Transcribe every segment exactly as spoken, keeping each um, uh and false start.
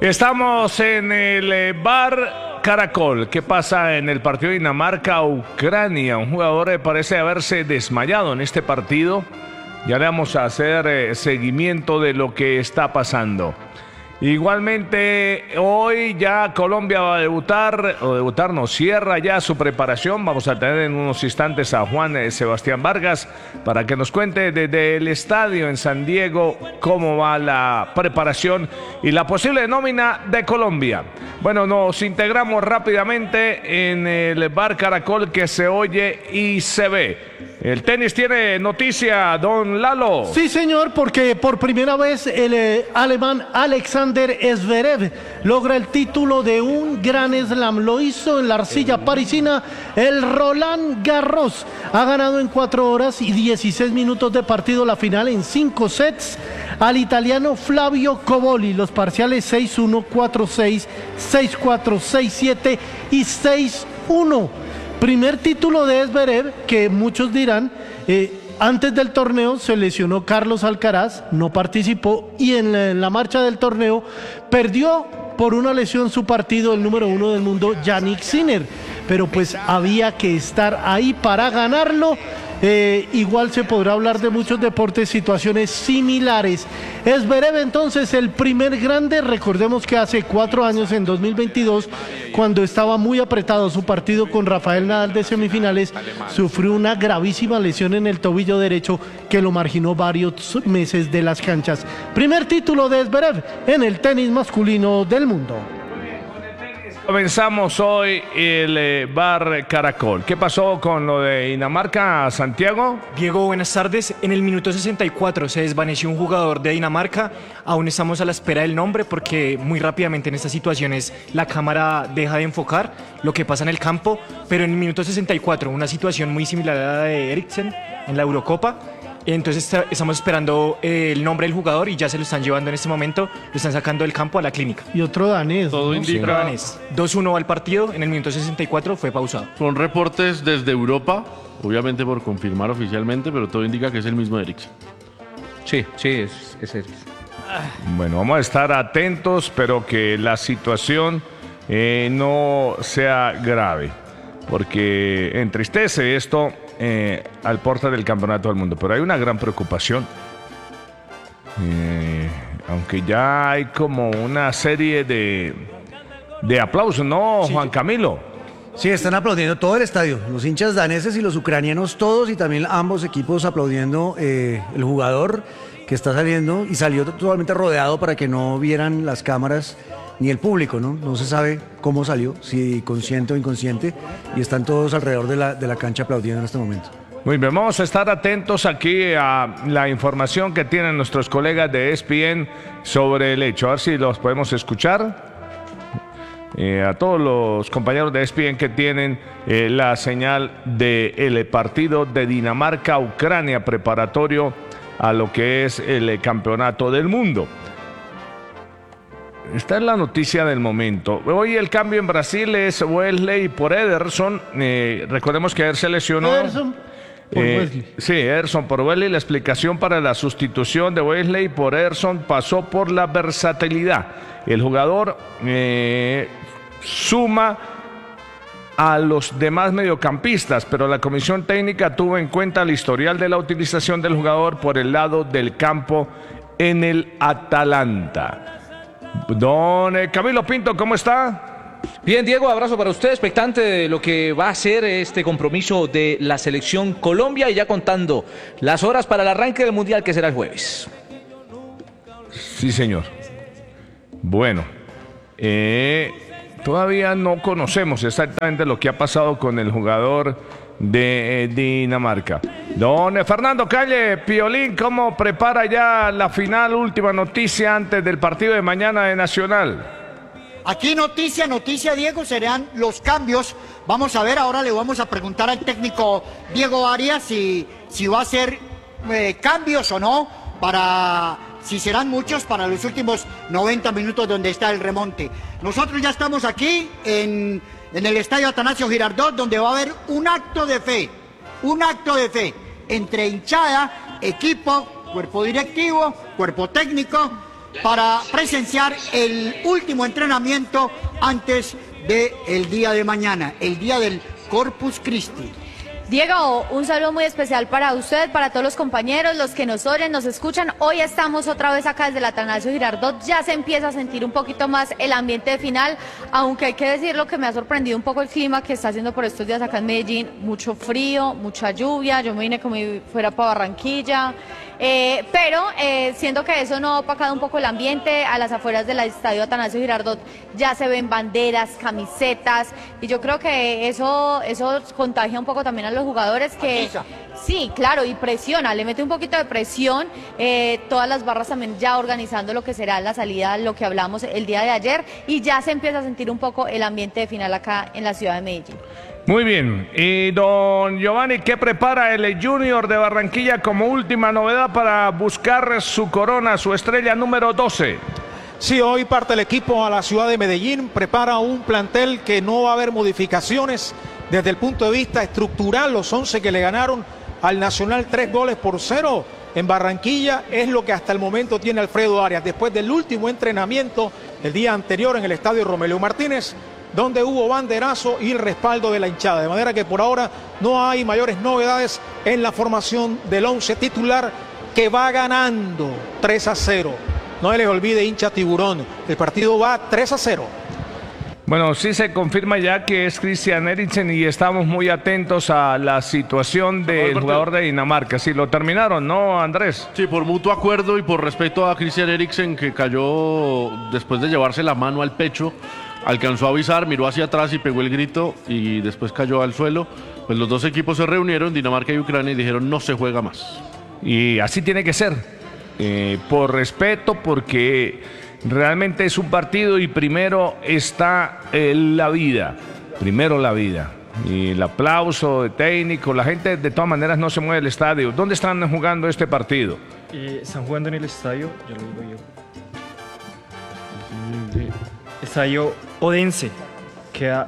Estamos en el bar Caracol. ¿Qué pasa en el partido de Dinamarca-Ucrania? Un jugador parece haberse desmayado en este partido. Ya le vamos a hacer eh, seguimiento de lo que está pasando. Igualmente, hoy ya Colombia va a debutar, o debutar no, cierra ya su preparación. Vamos a tener en unos instantes a Juan eh, Sebastián Vargas para que nos cuente desde el estadio en San Diego cómo va la preparación y la posible nómina de Colombia. Bueno, nos integramos rápidamente en el bar Caracol que se oye y se ve. El tenis tiene noticia, don Lalo. Sí, señor, porque por primera vez el eh, alemán Alexander Zverev logra el título de un Gran Slam. Lo hizo en la arcilla parisina, el Roland Garros. Ha ganado en cuatro horas y dieciséis minutos de partido la final en cinco sets al italiano Flavio Cobolli. Los parciales seis uno, cuatro seis, seis cuatro, seis siete y seis uno. Primer título de Zverev, que muchos dirán, eh, antes del torneo se lesionó Carlos Alcaraz, no participó, y en la, en la marcha del torneo perdió por una lesión su partido el número uno del mundo, Jannik Sinner, pero pues había que estar ahí para ganarlo. Eh, igual se podrá hablar de muchos deportes, situaciones similares. Zverev entonces el primer grande. Recordemos que hace cuatro años, en dos mil veintidós, cuando estaba muy apretado su partido con Rafael Nadal de semifinales, sufrió una gravísima lesión en el tobillo derecho que lo marginó varios meses de las canchas. Primer título de Zverev en el tenis masculino del mundo. Comenzamos hoy el eh, bar Caracol. ¿Qué pasó con lo de Dinamarca, Santiago? Diego, buenas tardes. En el minuto sesenta y cuatro se desvaneció un jugador de Dinamarca. Aún estamos a la espera del nombre porque muy rápidamente en estas situaciones la cámara deja de enfocar lo que pasa en el campo. Pero en el minuto sesenta y cuatro, una situación muy similar a la de Eriksen en la Eurocopa. Entonces está, estamos esperando eh, el nombre del jugador y ya se lo están llevando en este momento, lo están sacando del campo a la clínica. Y otro danés. Todo ¿no? indica... Sí, danés. dos uno al partido, en el minuto sesenta y cuatro fue pausado. Son reportes desde Europa, obviamente por confirmar oficialmente, pero todo indica que es el mismo Eriksen. Sí, sí, es, es Eriksen. Bueno, vamos a estar atentos, pero que la situación eh, no sea grave, porque entristece esto eh, al porta del campeonato del mundo, pero hay una gran preocupación, eh, aunque ya hay como una serie de, de aplausos, ¿no, Juan Camilo? Sí, están aplaudiendo todo el estadio, los hinchas daneses y los ucranianos todos, y también ambos equipos aplaudiendo eh, el jugador que está saliendo, y salió totalmente rodeado para que no vieran las cámaras ni el público, ¿no? No se sabe cómo salió, si consciente o inconsciente, y están todos alrededor de la, de la cancha aplaudiendo en este momento. Muy bien, vamos a estar atentos aquí a la información que tienen nuestros colegas de E S P N sobre el hecho. A ver si los podemos escuchar. Eh, a todos los compañeros de E S P N que tienen eh, la señal del partido de Dinamarca-Ucrania preparatorio a lo que es el campeonato del mundo. Esta es la noticia del momento. Hoy el cambio en Brasil es Wesley por Ederson. Eh, recordemos que él se lesionó. Ederson por Eh, Wesley. sí, Ederson por Wesley. La explicación para la sustitución de Wesley por Ederson pasó por la versatilidad. El jugador eh, suma a los demás mediocampistas, pero la comisión técnica tuvo en cuenta el historial de la utilización del jugador por el lado del campo en el Atalanta. Don eh, Camilo Pinto, ¿cómo está? Bien, Diego, abrazo para usted, expectante de lo que va a ser este compromiso de la selección Colombia, y ya contando las horas para el arranque del Mundial, que será el jueves. Sí, señor. Bueno, eh, todavía no conocemos exactamente lo que ha pasado con el jugador de eh, Dinamarca. Don eh, Fernando Calle, Piolín, ¿cómo prepara ya la final? Última noticia antes del partido de mañana de Nacional. Aquí noticia, noticia, Diego, serán los cambios. Vamos a ver, ahora le vamos a preguntar al técnico Diego Arias si, si va a hacer eh, cambios o no, para si serán muchos para los últimos noventa minutos donde está el remonte. Nosotros ya estamos aquí en, en el estadio Atanasio Girardot, donde va a haber un acto de fe, un acto de fe entre hinchada, equipo, cuerpo directivo, cuerpo técnico, para presenciar el último entrenamiento antes del día de mañana, el día del Corpus Christi. Diego, un saludo muy especial para usted, para todos los compañeros, los que nos oyen, nos escuchan. Hoy estamos otra vez acá desde el Atanasio Girardot. Ya se empieza a sentir un poquito más el ambiente de final, aunque hay que decirlo que me ha sorprendido un poco el clima que está haciendo por estos días acá en Medellín. Mucho frío, mucha lluvia. Yo me vine como si fuera para Barranquilla. Eh, pero eh, siento que eso no ha opacado un poco el ambiente. A las afueras del estadio Atanasio Girardot ya se ven banderas, camisetas, y yo creo que eso, eso contagia un poco también a los jugadores que... Sí, claro, y presiona, le mete un poquito de presión, eh, todas las barras también ya organizando lo que será la salida, lo que hablamos el día de ayer, y ya se empieza a sentir un poco el ambiente de final acá en la ciudad de Medellín. Muy bien, y don Giovanni, ¿qué prepara el Junior de Barranquilla como última novedad para buscar su corona, su estrella número doce? Sí, hoy parte el equipo a la ciudad de Medellín, prepara un plantel que no va a haber modificaciones desde el punto de vista estructural. Los once que le ganaron al Nacional tres goles por cero en Barranquilla es lo que hasta el momento tiene Alfredo Arias, después del último entrenamiento el día anterior en el estadio Romelio Martínez, donde hubo banderazo y el respaldo de la hinchada, de manera que por ahora no hay mayores novedades en la formación del once titular, que va ganando tres a cero. No se les olvide, hincha tiburón, el partido va tres a cero. Bueno, sí se confirma ya que es Christian Eriksen y estamos muy atentos a la situación del jugador de Dinamarca. Sí, lo terminaron, ¿no, Andrés? Sí, por mutuo acuerdo y por respeto a Christian Eriksen, que cayó después de llevarse la mano al pecho. Alcanzó a avisar, miró hacia atrás y pegó el grito y después cayó al suelo. Pues los dos equipos se reunieron, Dinamarca y Ucrania, y dijeron no se juega más. Y así tiene que ser, eh, por respeto, porque realmente es un partido y primero está eh, la vida, primero la vida. Y el aplauso de técnico, la gente de todas maneras no se mueve del estadio. ¿Dónde están jugando este partido? Eh, están jugando en el estadio, ya lo digo yo. Estadio Odense, queda...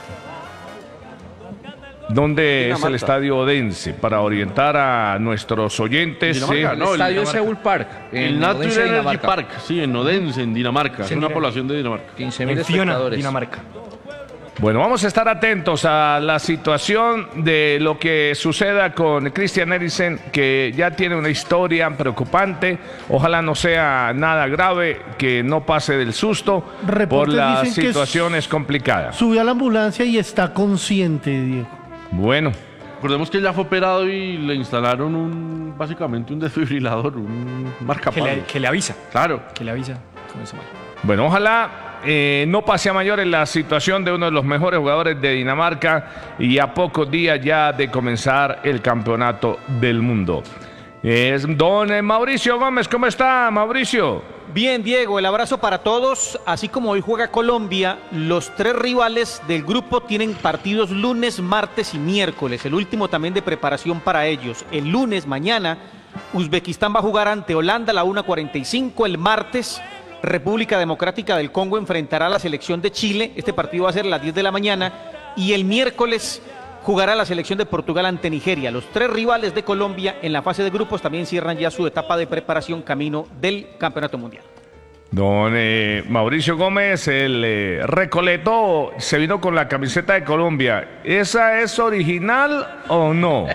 ¿Dónde Dinamarca. Es el estadio Odense? Para orientar a nuestros oyentes. Sí. No, el estadio Seoul Park. El Natural Energy Park, sí, en Odense, en Dinamarca. Sí, es una población de Dinamarca. quince mil espectadores. Dinamarca. Bueno, vamos a estar atentos a la situación de lo que suceda con Christian Eriksen, que ya tiene una historia preocupante. Ojalá no sea nada grave, que no pase del susto. Reportes por las situaciones complicadas. Subió a la ambulancia y está consciente, Diego. Bueno. Recordemos que ya fue operado y le instalaron un, básicamente un desfibrilador, un marcapasos. Que le, que le avisa. Claro. Que le avisa. Con eso mal. Bueno, ojalá eh, no pase a mayores la situación de uno de los mejores jugadores de Dinamarca y a pocos días ya de comenzar el campeonato del mundo. Es don Mauricio Gómez, ¿cómo está, Mauricio? Bien, Diego, el abrazo para todos. Así como hoy juega Colombia, los tres rivales del grupo tienen partidos lunes, martes y miércoles. El último también de preparación para ellos. El lunes, mañana, Uzbekistán va a jugar ante Holanda a la una cuarenta y cinco. El martes, República Democrática del Congo enfrentará a la selección de Chile. Este partido va a ser a las diez de la mañana. Y el miércoles jugará la selección de Portugal ante Nigeria. Los tres rivales de Colombia en la fase de grupos también cierran ya su etapa de preparación camino del Campeonato Mundial. Don eh, Mauricio Gómez, el eh, Recoleto, se vino con la camiseta de Colombia. ¿Esa es original o no?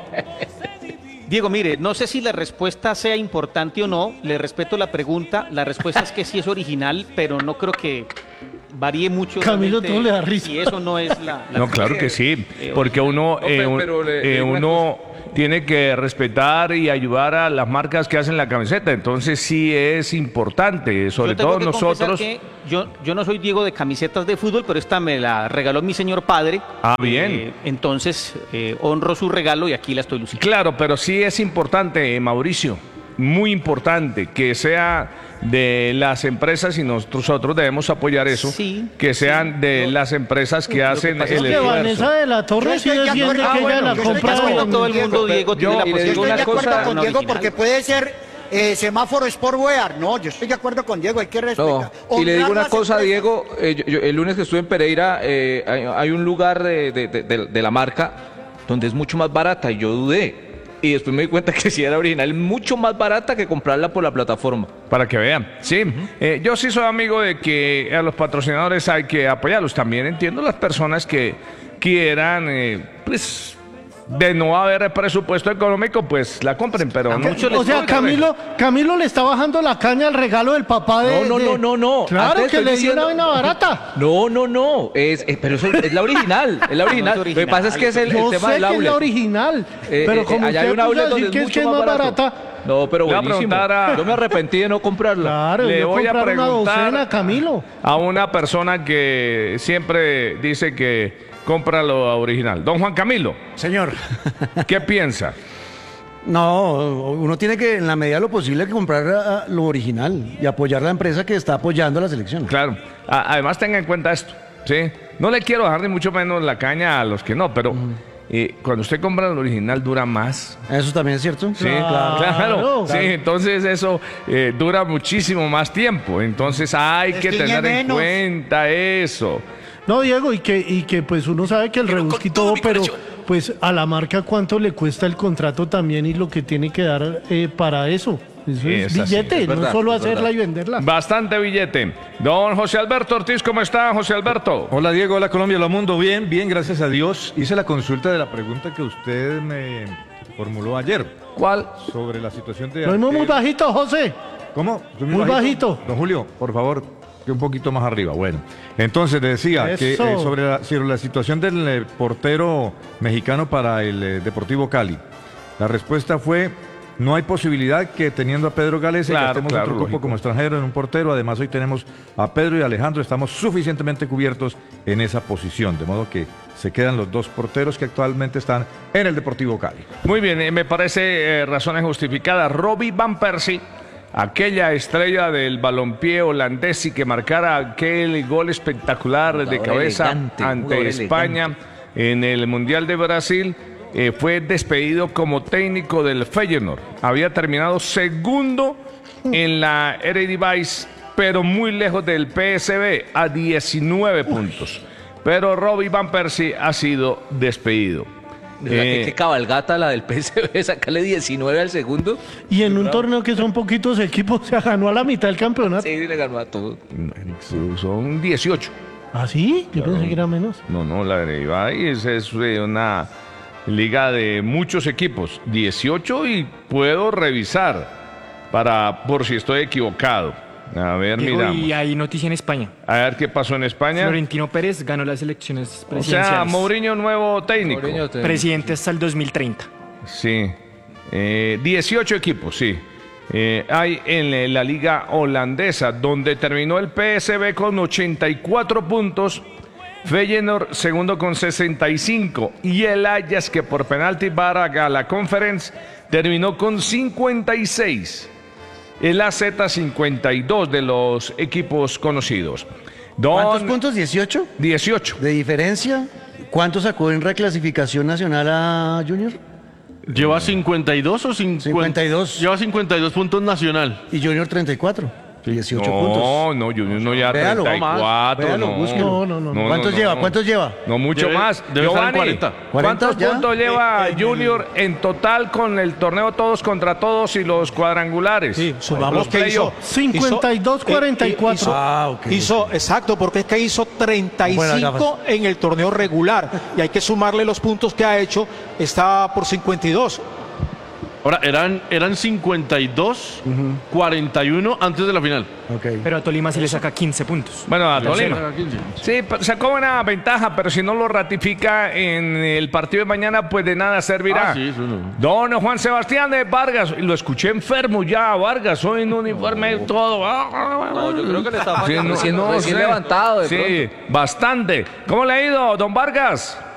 Diego, mire, no sé si la respuesta sea importante o no, le respeto la pregunta, la respuesta es que sí es original, pero no creo que varíe mucho. Camilo, tú le das risa. Y eso no es la... la no, claro que sí, porque uno, no, pero, eh, pero le, eh, uno tiene que respetar y ayudar a las marcas que hacen la camiseta, entonces sí es importante, sobre todo nosotros. Que yo, yo no soy Diego de camisetas de fútbol, pero esta me la regaló mi señor padre. Ah, bien. Eh, entonces eh, honro su regalo y aquí la estoy luciendo. Claro, pero sí es importante, Mauricio, muy importante que sea de las empresas y nosotros debemos apoyar eso, sí, que sean sí, de yo, las empresas que hacen el esfuerzo. Que Vanessa de la Torre sí defiende que ella la compra. Todo el mundo, Diego, tiene la posibilidad. Yo estoy de acuerdo con Diego porque puede ser eh, semáforo Sportwear. No, yo estoy de acuerdo con Diego, hay que respetar. No. Y le digo una cosa, Diego, eh, yo, yo, el lunes que estuve en Pereira, eh, hay, hay un lugar de, de, de, de la marca donde es mucho más barata y yo dudé. y después me di cuenta que sí era original, mucho más barata que comprarla por la plataforma. Para que vean, sí. Eh, yo sí soy amigo de que a los patrocinadores hay que apoyarlos. También entiendo las personas que quieran, eh, pues, de no haber presupuesto económico, pues la compren, pero no. O sea, Camilo, Camilo le está bajando la caña al regalo del papá de... No, no, de- no, no, no. Claro Antes que estoy le dio diciendo- una vaina barata. No, no, no. Es, es- pero eso es la original. Es la original. No es Lo que pasa es que es el, el Yo tema sé del que es outlet. la original, Eh, pero eh, como allá hay usted un puso a outlet decir donde que es es mucho que es más más barato. barata, No, pero Le voy a buenísimo. preguntar a- Yo me arrepentí de no comprarla. claro, Le yo voy a comprar una preguntar docena, Camilo. a una persona que siempre dice que compra lo original. Don Juan Camilo, Señor. ¿qué piensa? No, uno tiene que, en la medida de lo posible, que comprar ah, lo original y apoyar la empresa que está apoyando a la selección. Claro. A- además, tenga en cuenta esto, ¿sí? No le quiero bajar ni mucho menos la caña a los que no, pero eh, cuando usted compra el original dura más. Eso también es cierto. Sí, claro. Claro. Sí, entonces eso eh, dura muchísimo más tiempo. Entonces hay que Destiñe tener en menos. cuenta eso. No, Diego, y que, y que pues uno sabe que el rebusque y todo, pero pues a la marca cuánto le cuesta el contrato también y lo que tiene que dar eh, para eso. Eso Sí, es es así, billete, es verdad, no solo es hacerla verdad. y venderla. Bastante billete. Don José Alberto Ortiz, ¿cómo está, José Alberto? Hola Diego, hola Colombia, hola mundo. Bien, bien, gracias a Dios. Hice la consulta de la pregunta que usted me formuló ayer ¿Cuál? sobre la situación de... Lo mismo muy aquel- bajito, José. ¿Cómo? ¿Estoy Muy bajito. Don Julio, por favor, que un poquito más arriba. Bueno, entonces le decía que Eso. eh, sobre, la, sobre la situación del eh, portero mexicano para el eh, Deportivo Cali. La respuesta fue... No hay posibilidad que teniendo a Pedro Gales Claro, gastemos claro, otro grupo lógico. como extranjero en un portero. Además, hoy tenemos a Pedro y a Alejandro. Estamos suficientemente cubiertos en esa posición. De modo que se quedan los dos porteros que actualmente están en el Deportivo Cali. Muy bien, eh, me parece eh, razones justificadas. Robbie Van Persie, aquella estrella del balompié holandés y que marcara aquel gol espectacular de Jugador cabeza elegante, ante jugador España en el Mundial de Brasil, eh, fue despedido como técnico del Feyenoord. Había terminado segundo en la Eredivisie, pero muy lejos del P S V, a diecinueve puntos. Pero Robbie Van Persie ha sido despedido. De verdad que Eh, qué cabalgata la del P S V, sacarle diecinueve al segundo. Y en un torneo que son poquitos equipos, se ganó a la mitad del campeonato. Sí, le ganó a todo. Son dieciocho. ¿Ah, sí? Yo pensé que era menos. No, no, la Eredivisie es, es eh, una liga de muchos equipos, dieciocho, y puedo revisar para por si estoy equivocado. A ver, Diego, miramos. y hay noticia en España. A ver qué pasó en España. Florentino Pérez ganó las elecciones O presidenciales. sea, Mourinho nuevo técnico. Mourinho te- Presidente hasta el dos mil treinta. Sí. Eh, dieciocho equipos, sí. Eh, hay en la- la liga holandesa, donde terminó el P S V con ochenta y cuatro puntos, Feyenoord segundo con sesenta y cinco y el Ajax, que por penalti va a la Conference, terminó con cincuenta y seis. El A Z cincuenta y dos de los equipos conocidos. Don ¿Cuántos puntos? ¿dieciocho? dieciocho. ¿De diferencia? ¿Cuánto sacó en reclasificación nacional a Junior? ¿Lleva cincuenta y dos o cincuenta? cincuenta y dos. Lleva cincuenta y dos puntos nacional. Y Junior treinta y cuatro. dieciocho no, puntos. no, Junior no ya Véalo, treinta y cuatro. véalo, no. búsquelo. No, no, no. ¿Cuántos lleva? ¿Cuántos lleva? No mucho Debe- más. debe estar en Giovanni, cuarenta. ¿cuántos ¿cuarenta ya? puntos lleva Eh, en el- Junior en total con el torneo todos contra todos y los cuadrangulares? Sí, sumamos Los que hizo playoffs. cincuenta y dos, cuarenta y cuatro. Hizo, Ah, ok, hizo- exacto, porque es que hizo treinta y Buenas cinco en el torneo regular y hay que sumarle los puntos que ha hecho, está por cincuenta y dos. Ahora, eran, eran cincuenta y dos, cuarenta y uno antes de la final. Ok. Pero a Tolima se le saca quince puntos. Bueno, a Tercero. Tolima. Sí, pa- sacó buena ventaja, pero si no lo ratifica en el partido de mañana, pues de nada servirá. Ah, sí, eso no. Don Juan Sebastián de Vargas, lo escuché enfermo ya, Vargas, hoy en uniforme y todo. No, yo creo que le está Sí, recién, recién sé. levantado de Sí, pronto. bastante. ¿Cómo le ha ido, don Vargas?